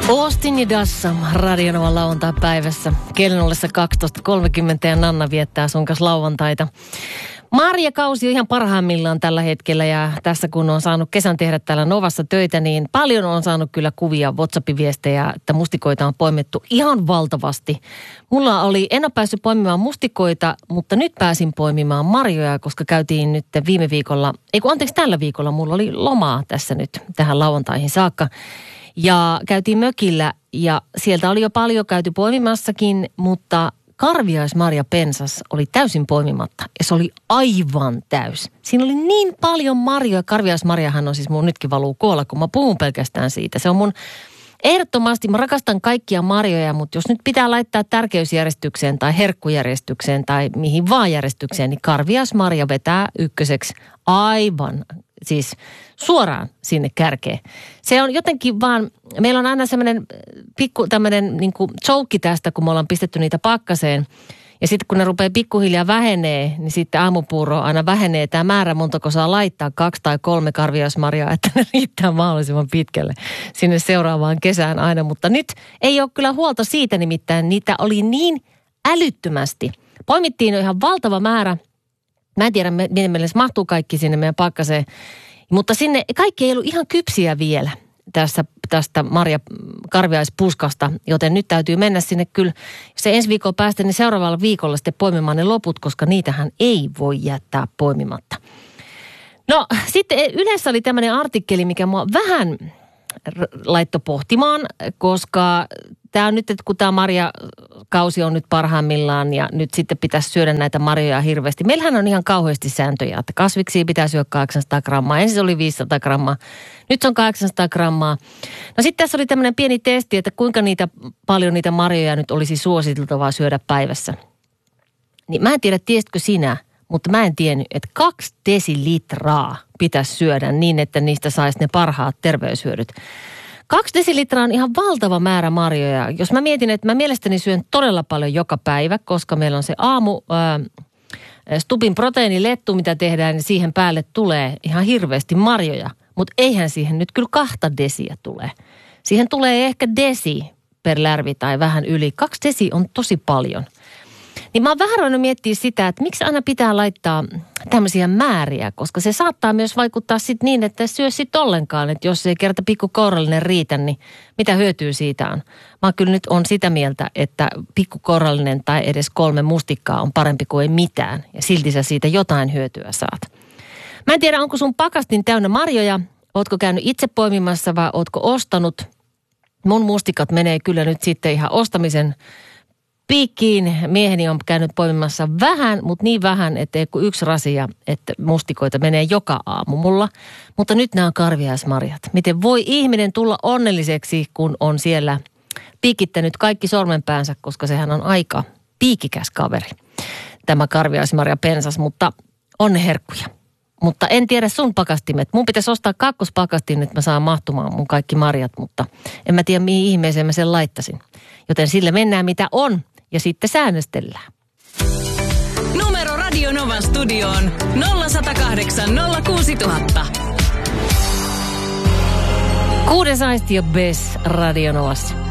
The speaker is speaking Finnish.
Austin ja Dassam Radionovan lauantai-päivässä. Kello ollessa 12.30 ja Nanna viettää sun kanssa lauantaita. Marjakausi on ihan parhaimmillaan tällä hetkellä ja tässä kun on saanut kesän tehdä täällä Novassa töitä, niin paljon on saanut kyllä kuvia WhatsApp-viestejä, että mustikoita on poimittu ihan valtavasti. En ole päässyt poimimaan mustikoita, mutta nyt pääsin poimimaan marjoja, koska käytiin nyt tällä viikolla mulla oli lomaa tässä nyt tähän lauantaihin saakka. Ja käytiin mökillä ja sieltä oli jo paljon käyty poimimassakin, mutta karviaismarjapensas oli täysin poimimatta ja se oli aivan täys. Siinä oli niin paljon marjoja. Karviaismarjahan on siis mun nytkin valuu koolla, kun mä puhun pelkästään siitä. Se on mun ehdottomasti, mä rakastan kaikkia marjoja, mutta jos nyt pitää laittaa tärkeysjärjestykseen tai herkkujärjestykseen tai mihin vaan järjestykseen, niin karviaismarja vetää ykköseksi aivan siis suoraan sinne kärkeen. Se on jotenkin vaan, meillä on aina semmoinen pikku tämmöinen niin kuin joke tästä, kun me ollaan pistetty niitä pakkaseen. Ja sitten kun ne rupeaa pikkuhiljaa vähenee, niin sitten aamupuuro aina vähenee tämä määrä, montako saa laittaa 2 tai 3 karviaismarjaa, että ne riittää mahdollisimman pitkälle sinne seuraavaan kesään aina. Mutta nyt ei ole kyllä huolta siitä, nimittäin niitä oli niin älyttömästi. Poimittiin jo ihan valtava määrä. Mä en tiedä, miten meille mahtuu kaikki sinne meidän pakkaseen, mutta sinne kaikki ei ollut ihan kypsiä vielä tästä karviaispuskasta, joten nyt täytyy mennä sinne kyllä, jos se ensi viikolla päästä, niin seuraavalla viikolla sitten poimimaan ne loput, koska niitähän ei voi jättää poimimatta. No sitten yleensä oli tämmöinen artikkeli, mikä mua vähän laittoi pohtimaan, koska tämä on nyt, että kun tämä marjakausi on nyt parhaimmillaan ja nyt sitten pitäisi syödä näitä marjoja hirveästi. Meillähän on ihan kauheasti sääntöjä, että kasviksia pitää syödä 800 grammaa. Ensin oli 500 grammaa, nyt se on 800 grammaa. No sitten tässä oli tämmöinen pieni testi, että kuinka paljon niitä marjoja nyt olisi suositeltavaa syödä päivässä. Niin mä en tiedä, tiesitkö sinä, mutta mä en tiennyt, että 2 desilitraa pitäisi syödä niin, että niistä saisi ne parhaat terveyshyödyt. 2 desilitraa on ihan valtava määrä marjoja. Jos mä mietin, että mä mielestäni syön todella paljon joka päivä, koska meillä on se Stubin proteiinilettu, mitä tehdään, niin siihen päälle tulee ihan hirveästi marjoja. Mutta eihän siihen nyt kyllä 2 desiä tule. Siihen tulee ehkä desi per lärvi tai vähän yli. 2 desi on tosi paljon. Niin mä oon vähän ruvennut miettiä sitä, että miksi aina pitää laittaa tämmöisiä määriä, koska se saattaa myös vaikuttaa sitten niin, että syö sitten ollenkaan, että jos ei kerta pikkukourallinen riitä, niin mitä hyötyä siitä on? Mä kyllä nyt on sitä mieltä, että pikkukourallinen tai edes 3 mustikkaa on parempi kuin ei mitään ja silti sä siitä jotain hyötyä saat. Mä en tiedä, onko sun pakastin täynnä marjoja, ootko käynyt itse poimimassa vai ootko ostanut? Mun mustikat menee kyllä nyt sitten ihan ostamisen piikkiin. Mieheni on käynyt poimimassa vähän, mutta niin vähän, että ei kuin 1 rasia, että mustikoita menee joka aamu mulla. Mutta nyt nämä on karviaismarjat. Miten voi ihminen tulla onnelliseksi, kun on siellä piikittänyt kaikki sormenpäänsä, koska sehän on aika piikikäs kaveri, tämä karviaismarjapensas, mutta on ne herkkuja. Mutta en tiedä sun pakastimet. Mun pitäisi ostaa 2 pakastin, että mä saan mahtumaan mun kaikki marjat, mutta en mä tiedä mihin ihmeeseen mä sen laittasin. Joten sillä mennään mitä on ja sitten säännöstellään. Numero Radionovan studioon 0108 06000. 6 Aisti ja Bess Radionovassa.